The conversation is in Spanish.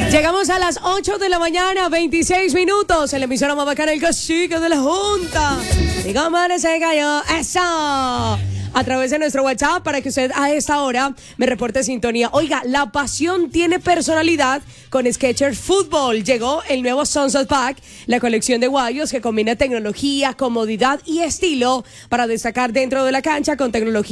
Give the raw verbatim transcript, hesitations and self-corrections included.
Llegamos a las ocho de la mañana, veintiséis minutos. En la emisora más bacana, el cacique de la Junta. Y cómo se cayó, eso. A través de nuestro WhatsApp para que usted a esta hora me reporte sintonía. Oiga, la pasión tiene personalidad con Skechers Football. Llegó el nuevo Sunset Pack, la colección de guayos que combina tecnología, comodidad y estilo para destacar dentro de la cancha con tecnología